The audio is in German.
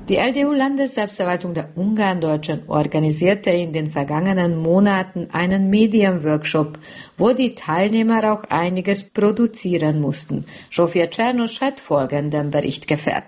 Die LDU-Landesselbstverwaltung der Ungarndeutschen organisierte in den vergangenen Monaten einen Medienworkshop, wo die Teilnehmer auch einiges produzieren mussten. Zsófia Czernos hat folgenden Bericht gefertigt.